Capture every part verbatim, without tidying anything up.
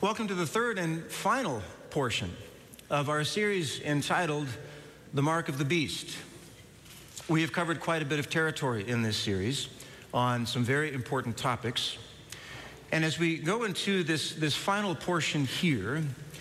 Welcome to the third and final portion of our series entitled The Mark of the Beast. We have covered quite a bit of territory in this series on some very important topics. And as we go into this, this final portion here,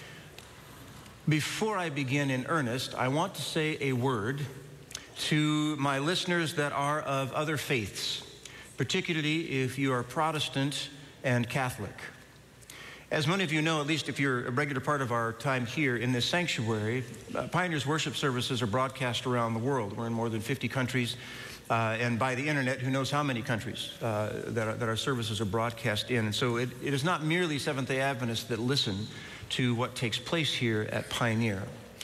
before I begin in earnest, I want to say a word to my listeners that are of other faiths, particularly if you are Protestant and Catholic. As many of you know, at least if you're a regular part of our time here in this sanctuary, uh, Pioneers worship services are broadcast around the world. We're in more than fifty countries, uh, and by the internet, who knows how many countries uh, that, are, that our services are broadcast in. And so it, it is not merely Seventh-day Adventists that listen to what takes place here at Pioneer.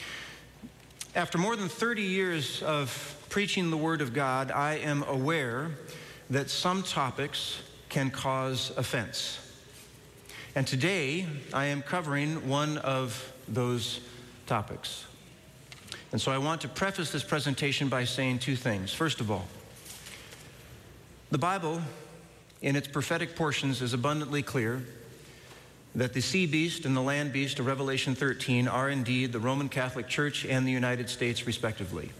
After more than thirty years of preaching the Word of God, I am aware that some topics can cause offense. And today, I am covering one of those topics. And so I want to preface this presentation by saying two things. First of all, the Bible, in its prophetic portions, is abundantly clear that the sea beast and the land beast of Revelation thirteen are indeed the Roman Catholic Church and the United States, respectively.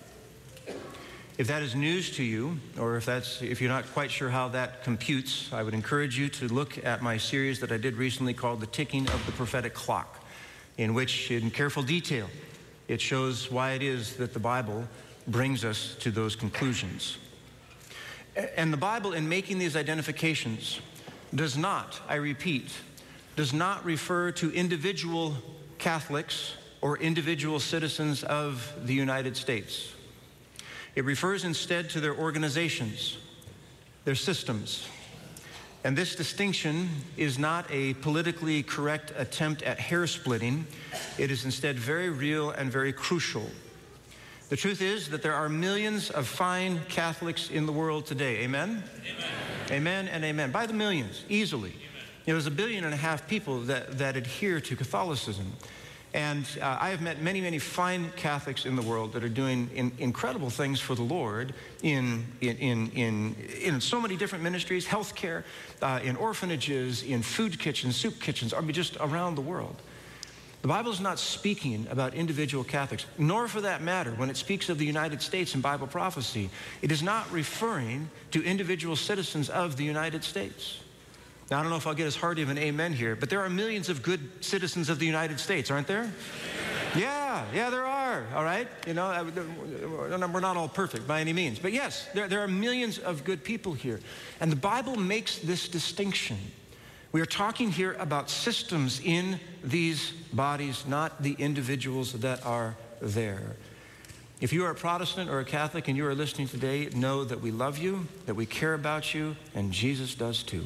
If that is news to you, or if that's if you're not quite sure how that computes, I would encourage you to look at my series that I did recently called The Ticking of the Prophetic Clock, in which, in careful detail, it shows why it is that the Bible brings us to those conclusions. And the Bible, in making these identifications, does not, I repeat, does not refer to individual Catholics or individual citizens of the United States. It refers instead to their organizations, their systems. And this distinction is not a politically correct attempt at hair splitting. It is instead very real and very crucial. The truth is that there are millions of fine Catholics in the world today. Amen? Amen. Amen and amen. By the millions, easily. Amen. You know, there's a billion and a half people that, that adhere to Catholicism. And uh, I have met many, many fine Catholics in the world that are doing in, incredible things for the Lord in, in, in, in, in so many different ministries, healthcare, uh, in orphanages, in food kitchens, soup kitchens, I mean, just around the world. The Bible is not speaking about individual Catholics, nor for that matter, when it speaks of the United States in Bible prophecy, it is not referring to individual citizens of the United States. Now, I don't know if I'll get as hearty of an amen here, but there are millions of good citizens of the United States, aren't there? Yeah, yeah, there are, all right? You know, we're not all perfect by any means, but yes, there, there are millions of good people here. And the Bible makes this distinction. We are talking here about systems in these bodies, not the individuals that are there. If you are a Protestant or a Catholic and you are listening today, know that we love you, that we care about you, and Jesus does too.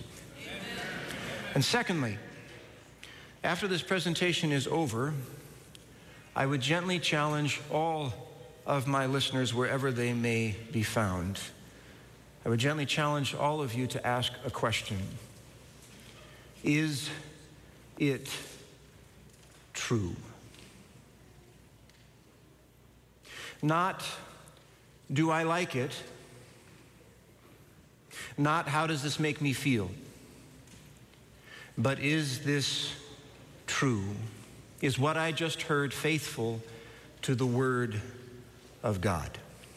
And secondly, after this presentation is over, I would gently challenge all of my listeners, wherever they may be found, I would gently challenge all of you to ask a question. Is it true? Not, do I like it? Not, how does this make me feel? But is this true? Is what I just heard faithful to the Word of God?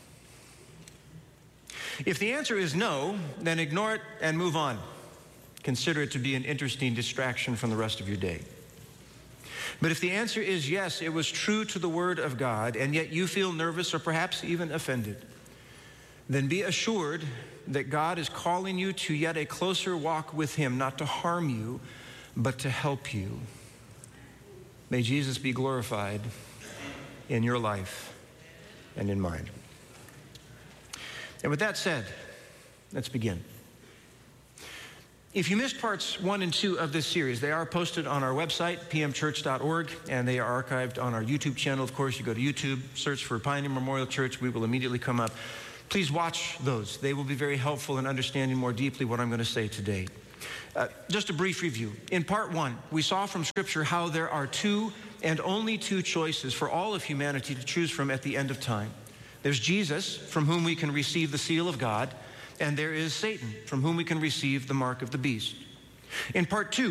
If the answer is no, then ignore it and move on. Consider it to be an interesting distraction from the rest of your day. But if the answer is yes, it was true to the Word of God, and yet you feel nervous or perhaps even offended, then be assured that God is calling you to yet a closer walk with Him, not to harm you, but to help you. May Jesus be glorified in your life and in mine. And with that said, let's begin. If you missed parts one and two of this series, they are posted on our website, p m church dot org, and they are archived on our YouTube channel. Of course, you go to YouTube, search for Pioneer Memorial Church, we will immediately come up. Please watch those. They will be very helpful in understanding more deeply what I'm going to say today. Uh, just a brief review. In part one, we saw from Scripture how there are two and only two choices for all of humanity to choose from at the end of time. There's Jesus, from whom we can receive the seal of God, and there is Satan, from whom we can receive the mark of the beast. In part two,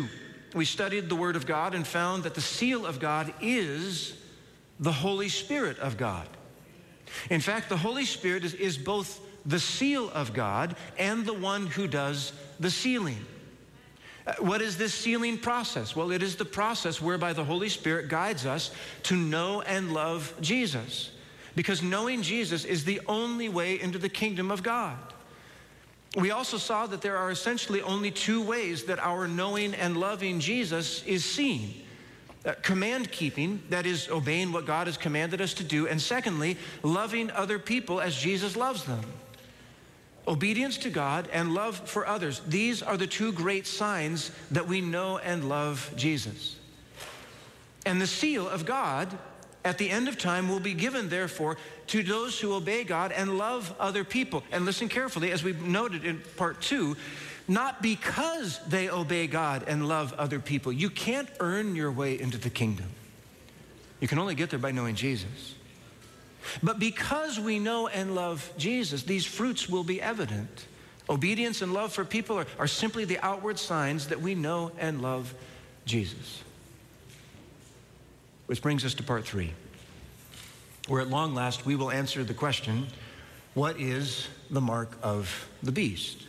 we studied the Word of God and found that the seal of God is the Holy Spirit of God. In fact, the Holy Spirit is, is both the seal of God and the one who does the sealing. Uh, what is this sealing process? Well, it is the process whereby the Holy Spirit guides us to know and love Jesus. Because knowing Jesus is the only way into the kingdom of God. We also saw that there are essentially only two ways that our knowing and loving Jesus is seen. Uh, command keeping, that is obeying what God has commanded us to do, and secondly, loving other people as Jesus loves them. Obedience to God and love for others, these are the two great signs that we know and love Jesus. And the seal of God at the end of time will be given, therefore, to those who obey God and love other people. And listen carefully, as we noted in part two, not because they obey God and love other people. You can't earn your way into the kingdom. You can only get there by knowing Jesus. But because we know and love Jesus, these fruits will be evident. Obedience and love for people are, are simply the outward signs that we know and love Jesus. Which brings us to part three, where at long last we will answer the question, what is the mark of the beast?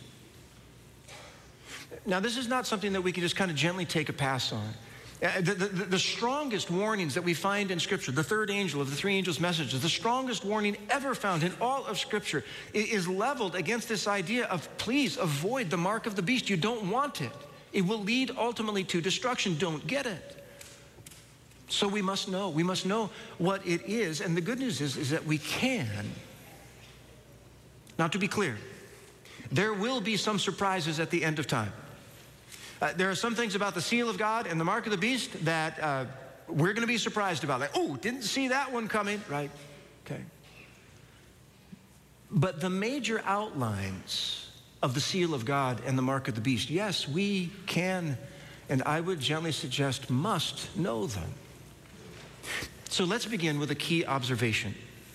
Now, this is not something that we can just kind of gently take a pass on. Uh, the, the, the strongest warnings that we find in Scripture, the third angel of the three angels' messages, the strongest warning ever found in all of Scripture is leveled against this idea of, please avoid the mark of the beast. You don't want it. It will lead ultimately to destruction. Don't get it. So we must know. We must know what it is. And the good news is, is that we can. Now, to be clear, there will be some surprises at the end of time. Uh, there are some things about the seal of God and the mark of the beast that uh, we're going to be surprised about. Like, oh, didn't see that one coming. Right, okay. But the major outlines of the seal of God and the mark of the beast, yes, we can, and I would gently suggest must know them. So let's begin with a key observation.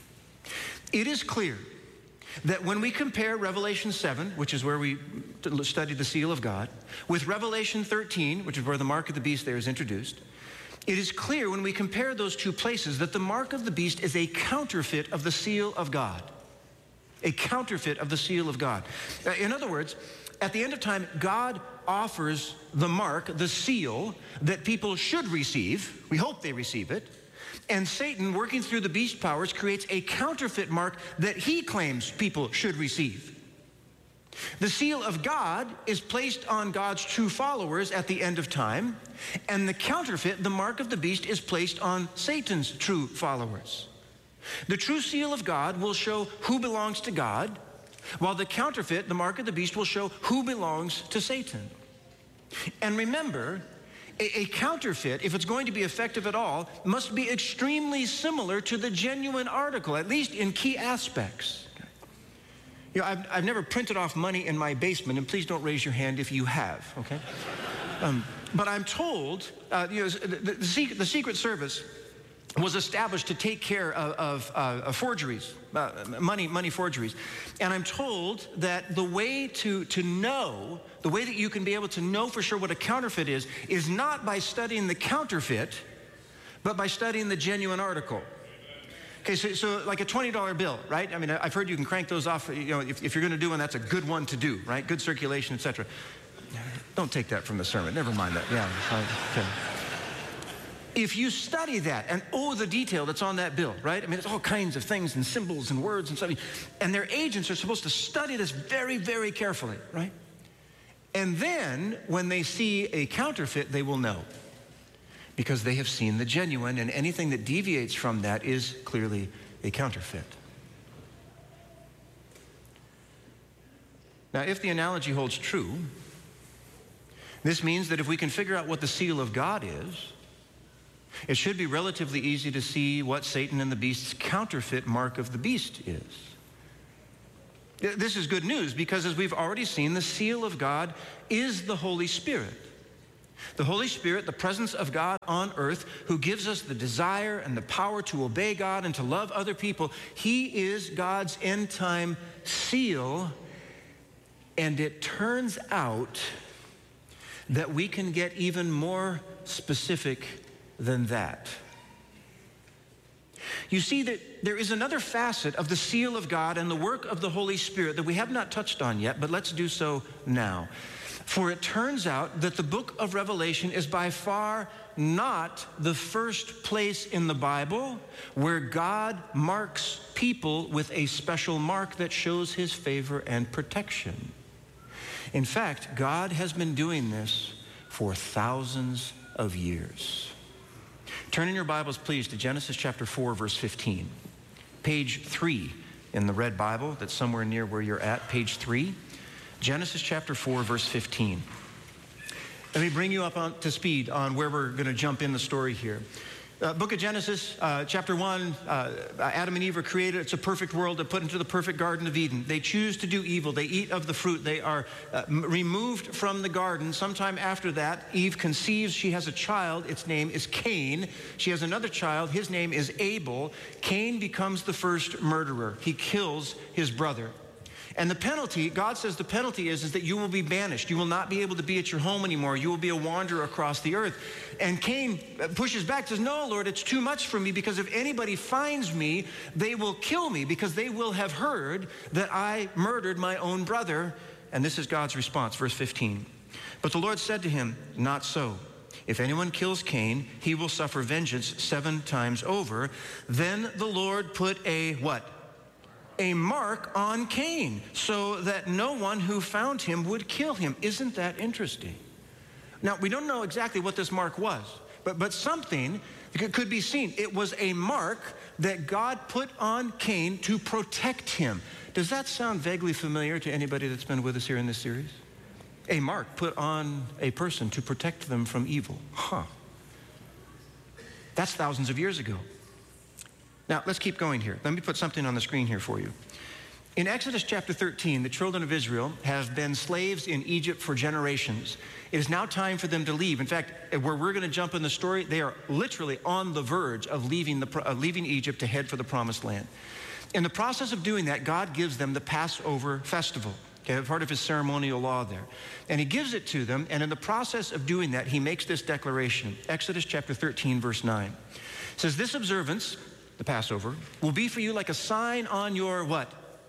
It is clear that when we compare Revelation seven, which is where we studied the seal of God, with Revelation thirteen, which is where the mark of the beast there is introduced, it is clear when we compare those two places that the mark of the beast is a counterfeit of the seal of God. A counterfeit of the seal of God. In other words, at the end of time, God offers the mark, the seal, that people should receive. We hope they receive it. And Satan, working through the beast powers, creates a counterfeit mark that he claims people should receive. The seal of God is placed on God's true followers at the end of time, and the counterfeit, the mark of the beast, is placed on Satan's true followers. The true seal of God will show who belongs to God, while the counterfeit, the mark of the beast, will show who belongs to Satan. And remember, a, a counterfeit, if it's going to be effective at all, must be extremely similar to the genuine article, at least in key aspects. You know, I've, I've never printed off money in my basement, and please don't raise your hand if you have, okay? um, but I'm told, uh, you know, the, the, secret, the Secret Service was established to take care of, of, uh, of forgeries, uh, money, money forgeries. And I'm told that the way to, to know, the way that you can be able to know for sure what a counterfeit is, is not by studying the counterfeit, but by studying the genuine article. Okay, so, so like a twenty dollar bill, right? I mean, I've heard you can crank those off, you know, if, if you're gonna do one, that's a good one to do, right? Good circulation, et cetera. Don't take that from the sermon, never mind that, yeah. Okay. If you study that and oh, the detail that's on that bill, right? I mean, it's all kinds of things and symbols and words and stuff. And their agents are supposed to study this very, very carefully, right? And then when they see a counterfeit, they will know because they have seen the genuine, and anything that deviates from that is clearly a counterfeit. Now, if the analogy holds true, this means that if we can figure out what the seal of God is, it should be relatively easy to see what Satan and the beast's counterfeit mark of the beast is. This is good news because, as we've already seen, the seal of God is the Holy Spirit. The Holy Spirit, the presence of God on earth, who gives us the desire and the power to obey God and to love other people. He is God's end-time seal, and it turns out that we can get even more specific than that. You see that there is another facet of the seal of God and the work of the Holy Spirit that we have not touched on yet, but let's do so now. For it turns out that the book of Revelation is by far not the first place in the Bible where God marks people with a special mark that shows his favor and protection. In fact, God has been doing this for thousands of years. Turn in your Bibles, please, to Genesis chapter four, verse fifteen. Page three in the red Bible that's somewhere near where you're at, page three. Genesis chapter four, verse fifteen. Let me bring you up on, to speed on where we're going to jump in the story here. Uh, book of Genesis, uh, chapter one, uh, Adam and Eve are created. It's a perfect world. They're put into the perfect Garden of Eden. They choose to do evil. They eat of the fruit. They are uh, removed from the garden. Sometime after that, Eve conceives. She has a child. Its name is Cain. She has another child. His name is Abel. Cain becomes the first murderer. He kills his brother. And the penalty, God says the penalty is, is that you will be banished. You will not be able to be at your home anymore. You will be a wanderer across the earth. And Cain pushes back, says, no, Lord, it's too much for me, because if anybody finds me, they will kill me, because they will have heard that I murdered my own brother. And this is God's response, verse fifteen. But the Lord said to him, not so. If anyone kills Cain, he will suffer vengeance seven times over. Then the Lord put a what? A mark on Cain, so that no one who found him would kill him. Isn't that interesting? Now, we don't know exactly what this mark was, but, but something could be seen. It was a mark that God put on Cain to protect him. Does that sound vaguely familiar to anybody that's been with us here in this series? A mark put on a person to protect them from evil. Huh. That's thousands of years ago. Now, let's keep going here. Let me put something on the screen here for you. In Exodus chapter thirteen, the children of Israel have been slaves in Egypt for generations. It is now time for them to leave. In fact, where we're going to jump in the story, they are literally on the verge of leaving, the, uh, leaving Egypt to head for the promised land. In the process of doing that, God gives them the Passover festival, okay, part of his ceremonial law there. And he gives it to them, and in the process of doing that, he makes this declaration. Exodus chapter thirteen, verse nine. It says, this observance, the Passover, will be for you like a sign on your what?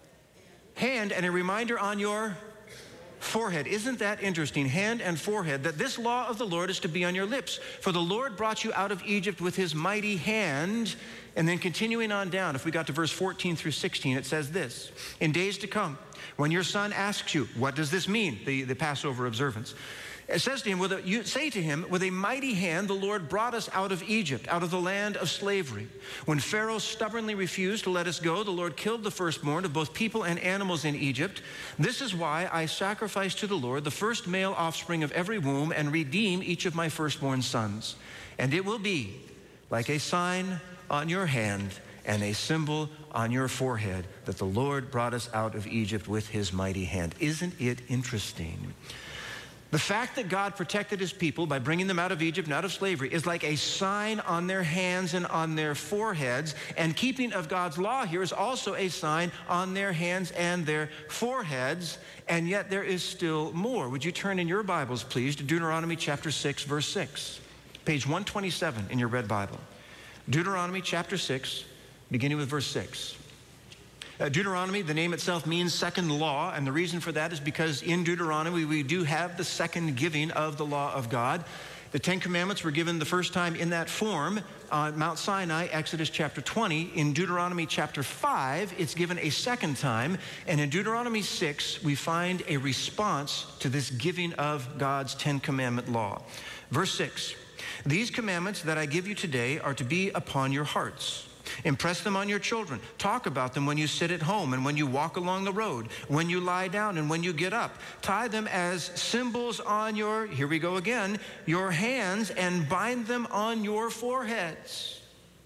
Hand, and a reminder on your forehead. Isn't that interesting? Hand and forehead, that this law of the Lord is to be on your lips. For the Lord brought you out of Egypt with his mighty hand. And then continuing on down, if we got to verse fourteen through sixteen, it says this. In days to come, when your son asks you, what does this mean? The, the Passover observance. It says to him, with a, you say to him, with a mighty hand, the Lord brought us out of Egypt, out of the land of slavery. When Pharaoh stubbornly refused to let us go, the Lord killed the firstborn of both people and animals in Egypt. This is why I sacrifice to the Lord the first male offspring of every womb and redeem each of my firstborn sons. And it will be like a sign on your hand and a symbol on your forehead that the Lord brought us out of Egypt with his mighty hand. Isn't it interesting? The fact that God protected his people by bringing them out of Egypt and out of slavery is like a sign on their hands and on their foreheads. And keeping of God's law here is also a sign on their hands and their foreheads. And yet there is still more. Would you turn in your Bibles, please, to Deuteronomy chapter six, verse six. Page one twenty-seven in your red Bible. Deuteronomy chapter six, beginning with verse six. Uh, Deuteronomy, the name itself means second law, and the reason for that is because in Deuteronomy we do have the second giving of the law of God. The Ten Commandments were given the first time in that form on Mount Sinai, Exodus chapter twenty. In Deuteronomy chapter five, it's given a second time, and in Deuteronomy six, we find a response to this giving of God's Ten Commandment law. Verse six, these commandments that I give you today are to be upon your hearts. Impress them on your children. Talk about them when you sit at home and when you walk along the road, when you lie down and when you get up. Tie them as symbols on your, here we go again, your hands, and bind them on your foreheads.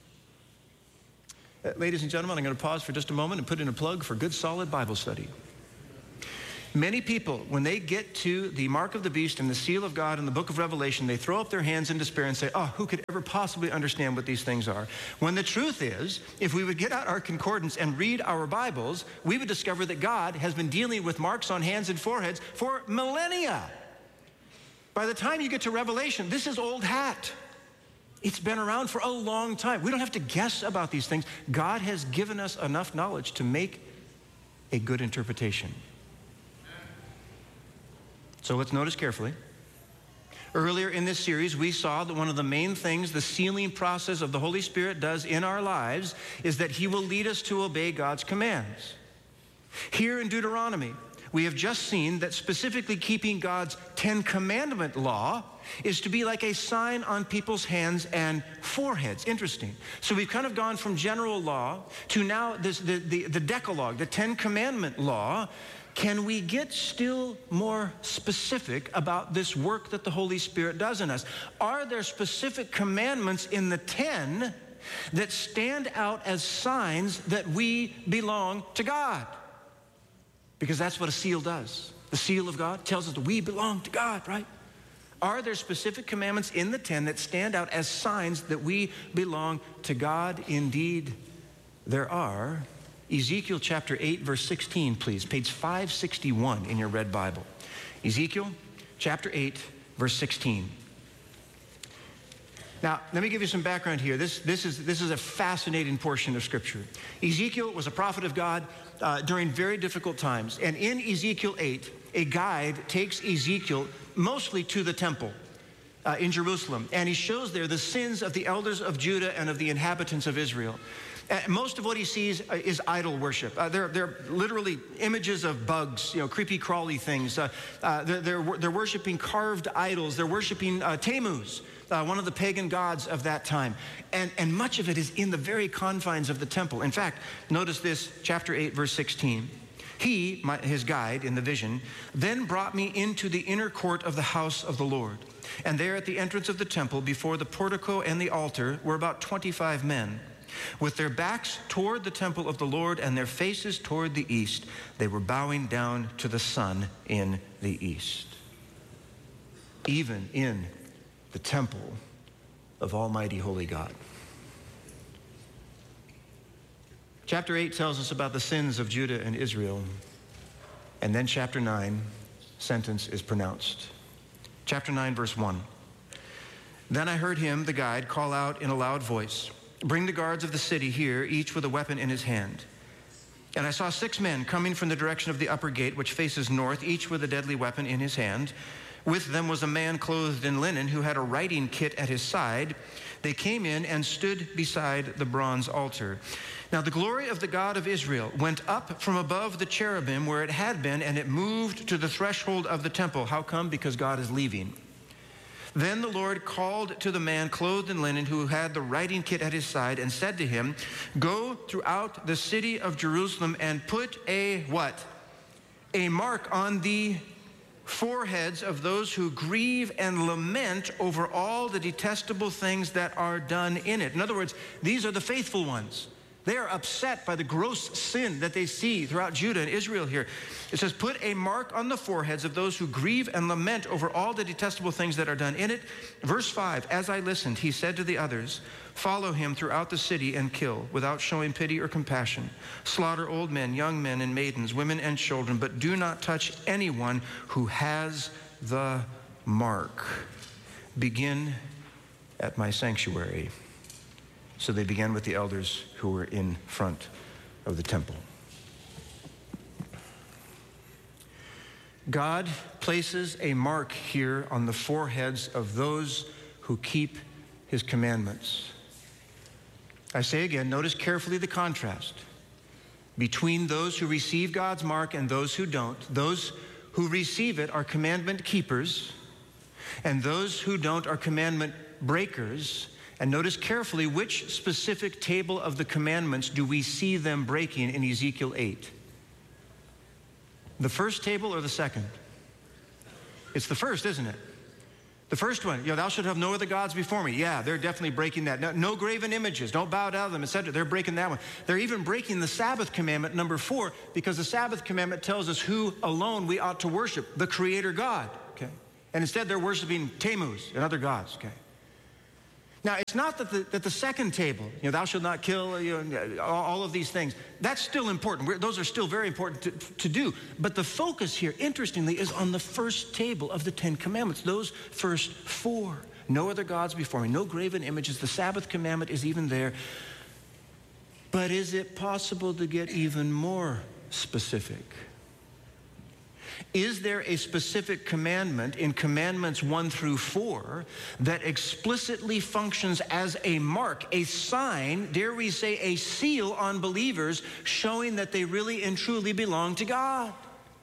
Uh, ladies and gentlemen, I'm going to pause for just a moment and put in a plug for good, solid Bible study. Many people, when they get to the mark of the beast and the seal of God in the book of Revelation, they throw up their hands in despair and say, oh, who could ever possibly understand what these things are? When the truth is, if we would get out our concordance and read our Bibles, we would discover that God has been dealing with marks on hands and foreheads for millennia. By the time you get to Revelation, this is old hat. It's been around for a long time. We don't have to guess about these things. God has given us enough knowledge to make a good interpretation. So let's notice carefully. Earlier in this series, we saw that one of the main things the sealing process of the Holy Spirit does in our lives is that He will lead us to obey God's commands. Here in Deuteronomy, we have just seen that specifically keeping God's Ten Commandment law is to be like a sign on people's hands and foreheads. Interesting. So we've kind of gone from general law to now this, the, the, the Decalogue, the Ten Commandment law. Can we get still more specific about this work that the Holy Spirit does in us? Are there specific commandments in the ten that stand out as signs that we belong to God? Because that's what a seal does. The seal of God tells us that we belong to God, right? Are there specific commandments in the ten that stand out as signs that we belong to God? Indeed, there are. Ezekiel chapter eight, verse sixteen, please. Page five sixty-one in your red Bible. Ezekiel chapter eight, verse sixteen. Now, let me give you some background here. This, this, is, this is a fascinating portion of Scripture. Ezekiel was a prophet of God uh, during very difficult times. And in Ezekiel eight, a guide takes Ezekiel mostly to the temple uh, in Jerusalem. And he shows there the sins of the elders of Judah and of the inhabitants of Israel. Uh, most of what he sees uh, is idol worship. Uh, they're, they're literally images of bugs, you know, creepy crawly things. Uh, uh, they're, they're, they're worshiping carved idols. They're worshiping uh, Tammuz, uh, one of the pagan gods of that time. And, and much of it is in the very confines of the temple. In fact, notice this, chapter eight, verse sixteen. He, my, his guide in the vision, then brought me into the inner court of the house of the Lord. And there at the entrance of the temple, before the portico and the altar, were about twenty-five men. With their backs toward the temple of the Lord and their faces toward the east, they were bowing down to the sun in the east. Even in the temple of Almighty Holy God. Chapter eight tells us about the sins of Judah and Israel. And then chapter nine, sentence is pronounced. Chapter nine, verse one. Then I heard him, the guide, call out in a loud voice, "Bring the guards of the city here, each with a weapon in his hand." And I saw six men coming from the direction of the upper gate, which faces north, each with a deadly weapon in his hand. With them was a man clothed in linen who had a writing kit at his side. They came in and stood beside the bronze altar. Now the glory of the God of Israel went up from above the cherubim where it had been, and it moved to the threshold of the temple. How come? Because God is leaving. Then the Lord called to the man clothed in linen who had the writing kit at his side and said to him, "Go throughout the city of Jerusalem and put a," what? "A mark on the foreheads of those who grieve and lament over all the detestable things that are done in it." In other words, these are the faithful ones. They are upset by the gross sin that they see throughout Judah and Israel here. It says, "Put a mark on the foreheads of those who grieve and lament over all the detestable things that are done in it." Verse five, "As I listened, he said to the others, 'Follow him throughout the city and kill, without showing pity or compassion. Slaughter old men, young men and maidens, women and children, but do not touch anyone who has the mark. Begin at my sanctuary.'" So they began with the elders who were in front of the temple. God places a mark here on the foreheads of those who keep his commandments. I say again, notice carefully the contrast between those who receive God's mark and those who don't. Those who receive it are commandment keepers, and those who don't are commandment breakers. And notice carefully which specific table of the commandments do we see them breaking in Ezekiel eight? The first table or the second? It's the first, isn't it? The first one, you know, "Thou shalt have no other gods before me." Yeah, they're definitely breaking that. No, no graven images, don't bow down to them, et cetera. They're breaking that one. They're even breaking the Sabbath commandment, number four, because the Sabbath commandment tells us who alone we ought to worship, the Creator God, okay? And instead they're worshiping Tammuz and other gods, okay? Now, it's not that the, that the second table, you know, thou shalt not kill, you know, all, all of these things, that's still important. We're, those are still very important to, to do. But the focus here, interestingly, is on the first table of the Ten Commandments, those first four. No other gods before me, no graven images. The Sabbath commandment is even there. But is it possible to get even more specific? Is there a specific commandment in commandments one through four that explicitly functions as a mark, a sign, dare we say a seal on believers, showing that they really and truly belong to God?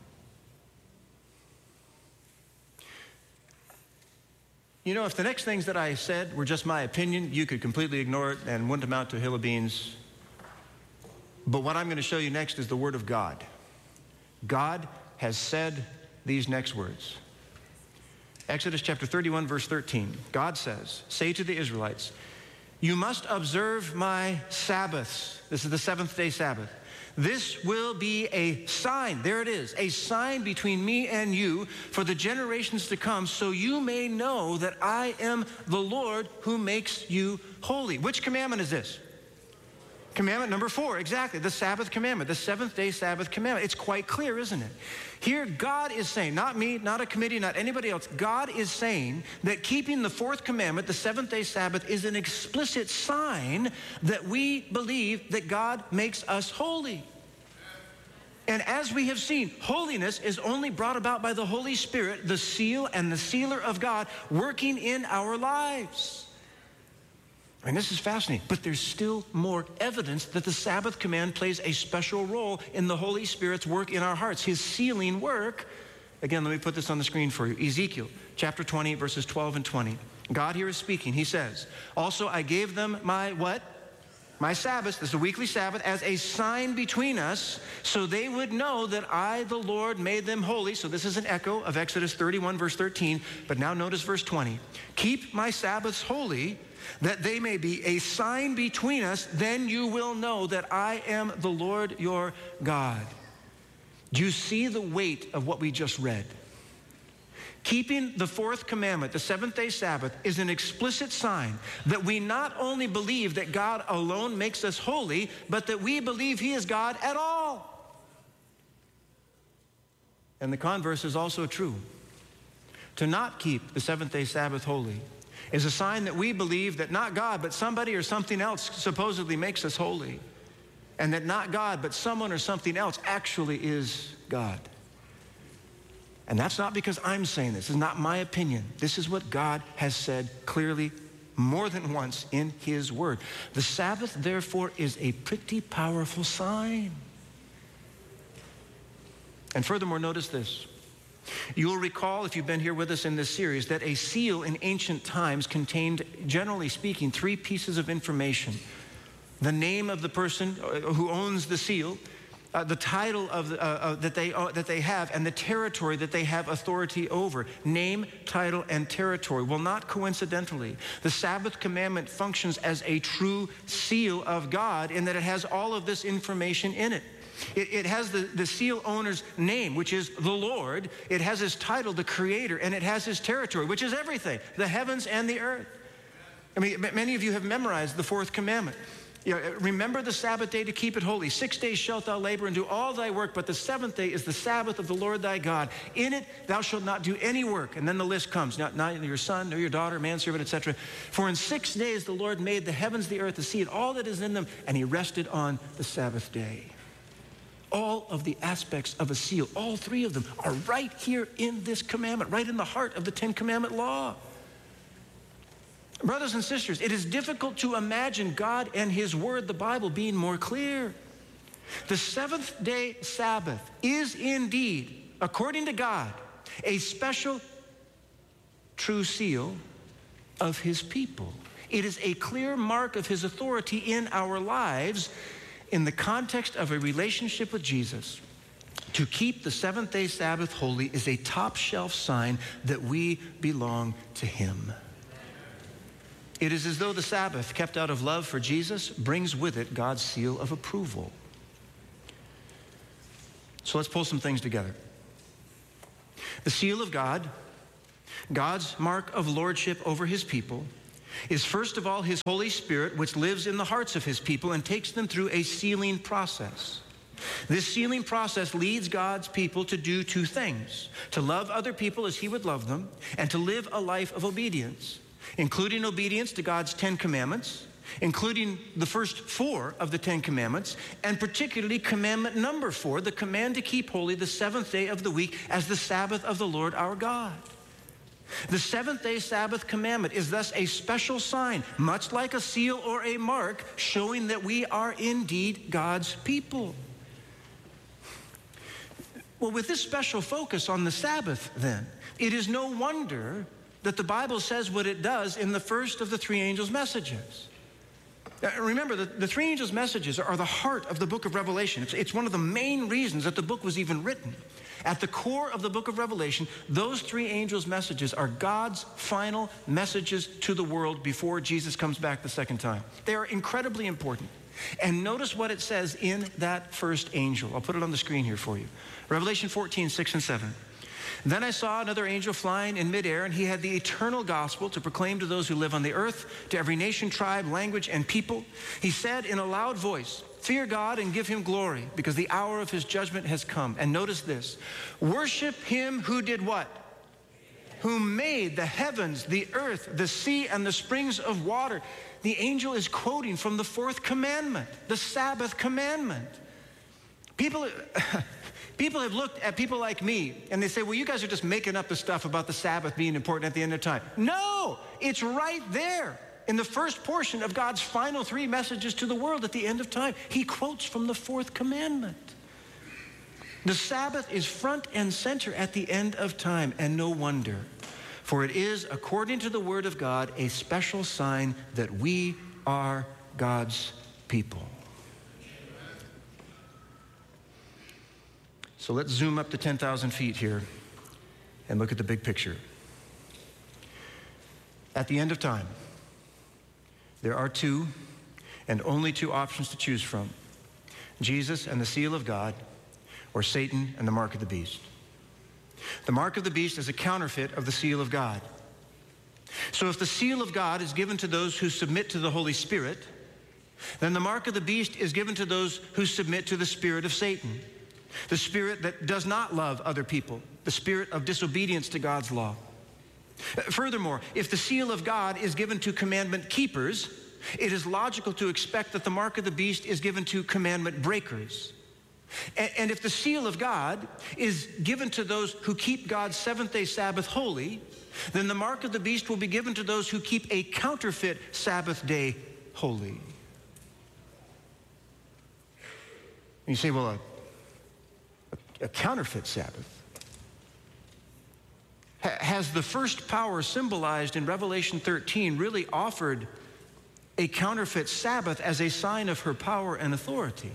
You know, if the next things that I said were just my opinion, you could completely ignore it and wouldn't amount to a hill of beans. But what I'm going to show you next is the Word of God. God has said these next words. Exodus chapter thirty-one, verse thirteen. God says, say to the Israelites, you must observe my Sabbaths. This is the seventh day Sabbath. This will be a sign, there it is, a sign between me and you for the generations to come, so you may know that I am the Lord who makes you holy. Which commandment is this? Commandment number four, exactly, the Sabbath commandment, the seventh day Sabbath commandment. It's quite clear, isn't it? Here, God is saying, not me, not a committee, not anybody else, God is saying that keeping the fourth commandment, the seventh day Sabbath, is an explicit sign that we believe that God makes us holy. And as we have seen, holiness is only brought about by the Holy Spirit, the seal and the sealer of God, working in our lives. And this is fascinating, but there's still more evidence that the Sabbath command plays a special role in the Holy Spirit's work in our hearts, his sealing work. Again, let me put this on the screen for you. Ezekiel chapter twenty, verses twelve and twenty. God here is speaking. He says, also I gave them my what? My Sabbath, this is a weekly Sabbath, as a sign between us, so they would know that I, the Lord, made them holy. So this is an echo of Exodus thirty-one, verse thirteen. But now notice verse twenty. Keep my Sabbaths holy, that they may be a sign between us, then you will know that I am the Lord your God. Do you see the weight of what we just read? Keeping the fourth commandment, the seventh day Sabbath, is an explicit sign that we not only believe that God alone makes us holy, but that we believe he is God at all. And the converse is also true. To not keep the seventh day Sabbath holy is a sign that we believe that not God, but somebody or something else supposedly makes us holy, and that not God, but someone or something else actually is God. And that's not because I'm saying this. This is not my opinion. This is what God has said clearly more than once in his word. The Sabbath, therefore, is a pretty powerful sign. And furthermore, notice this. You will recall, if you've been here with us in this series, that a seal in ancient times contained, generally speaking, three pieces of information. The name of the person who owns the seal, uh, the title of the, uh, uh, that, they, uh, that they have, and the territory that they have authority over. Name, title, and territory. Well, not coincidentally, the Sabbath commandment functions as a true seal of God in that it has all of this information in it. It, it has the, the seal owner's name, which is the Lord. It has his title, the Creator, and it has his territory, which is everything, the heavens and the earth. I mean, many of you have memorized the fourth commandment. You know, remember the Sabbath day to keep it holy. Six days shalt thou labor and do all thy work, but the seventh day is the Sabbath of the Lord thy God. In it thou shalt not do any work. And then the list comes, not, not your son, nor your daughter, manservant, et cetera. For in six days the Lord made the heavens, the earth, the sea, and all that is in them, and he rested on the Sabbath day. All of the aspects of a seal, all three of them, are right here in this commandment, right in the heart of the Ten Commandment law. Brothers and sisters, it is difficult to imagine God and his word, the Bible, being more clear. The seventh day Sabbath is indeed, according to God, a special true seal of his people. It is a clear mark of his authority in our lives in the context of a relationship with Jesus. To keep the seventh day Sabbath holy is a top shelf sign that we belong to him. It is as though the Sabbath, kept out of love for Jesus, brings with it God's seal of approval. So let's pull some things together. The seal of God, God's mark of lordship over his people, is first of all his Holy Spirit, which lives in the hearts of his people and takes them through a sealing process. This sealing process leads God's people to do two things: to love other people as he would love them, and to live a life of obedience, including obedience to God's Ten Commandments, including the first four of the Ten Commandments, and particularly commandment number four, the command to keep holy the seventh day of the week as the Sabbath of the Lord our God. The seventh day Sabbath commandment is thus a special sign, much like a seal or a mark, showing that we are indeed God's people. Well, with this special focus on the Sabbath, then, it is no wonder that the Bible says what it does in the first of the three angels' messages. Now, remember, the, the three angels' messages are the heart of the book of Revelation. It's, it's one of the main reasons that the book was even written. At the core of the book of Revelation, those three angels' messages are God's final messages to the world before Jesus comes back the second time. They are incredibly important. And notice what it says in that first angel. I'll put it on the screen here for you. Revelation fourteen, six and seven. Then I saw another angel flying in midair, and he had the eternal gospel to proclaim to those who live on the earth, to every nation, tribe, language, and people. He said in a loud voice, "Fear God and give him glory, because the hour of his judgment has come." And notice this: worship him who did what? Who made the heavens, the earth, the sea, and the springs of water. The angel is quoting from the fourth commandment, the Sabbath commandment. People, people have looked at people like me, and they say, well, you guys are just making up the stuff about the Sabbath being important at the end of time. No, it's right there in the first portion of God's final three messages to the world at the end of time. He quotes from the fourth commandment. The Sabbath is front and center at the end of time, and no wonder. For it is, according to the word of God, a special sign that we are God's people. So let's zoom up to ten thousand feet here and look at the big picture. At the end of time, there are two and only two options to choose from: Jesus and the seal of God, or Satan and the mark of the beast. The mark of the beast is a counterfeit of the seal of God. So if the seal of God is given to those who submit to the Holy Spirit, then the mark of the beast is given to those who submit to the spirit of Satan, the spirit that does not love other people, the spirit of disobedience to God's law. Furthermore, if the seal of God is given to commandment keepers, it is logical to expect that the mark of the beast is given to commandment breakers. And if the seal of God is given to those who keep God's seventh-day Sabbath holy, then the mark of the beast will be given to those who keep a counterfeit Sabbath day holy. And you say, well, a, a, a counterfeit Sabbath? Ha- has the first power symbolized in Revelation thirteen really offered a counterfeit Sabbath as a sign of her power and authority?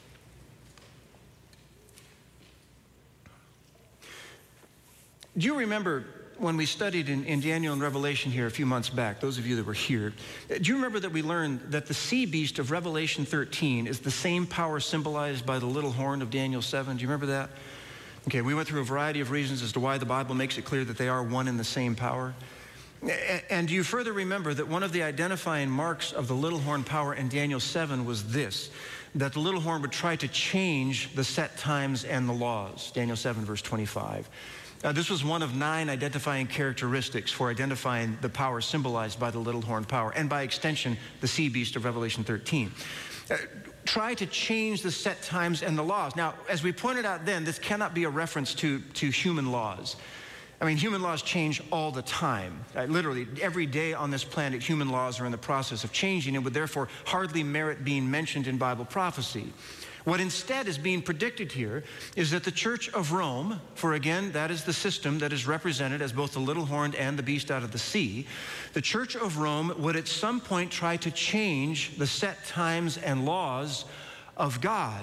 Do you remember when we studied in, in Daniel and Revelation here a few months back, those of you that were here, do you remember that we learned that the sea beast of Revelation thirteen is the same power symbolized by the little horn of Daniel seven? Do you remember that? Okay, we went through a variety of reasons as to why the Bible makes it clear that they are one and the same power. And do you further remember that one of the identifying marks of the little horn power in Daniel seven was this, that the little horn would try to change the set times and the laws, Daniel seven, verse twenty-five. Uh, this was one of nine identifying characteristics for identifying the power symbolized by the little horn power, and by extension, the sea beast of Revelation thirteen. Uh, try to change the set times and the laws. Now, as we pointed out then, this cannot be a reference to, to human laws. I mean, human laws change all the time. Uh, literally, every day on this planet, human laws are in the process of changing and would therefore hardly merit being mentioned in Bible prophecy. What instead is being predicted here is that the Church of Rome, for again, that is the system that is represented as both the little horn and the beast out of the sea, the Church of Rome would at some point try to change the set times and laws of God.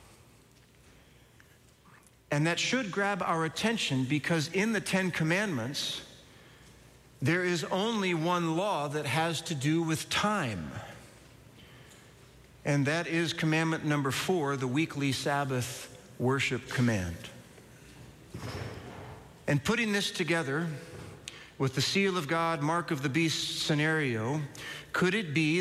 And that should grab our attention, because in the Ten Commandments, there is only one law that has to do with time. And that is commandment number four, the weekly Sabbath worship command. And putting this together, with the seal of God, mark of the beast scenario, could it be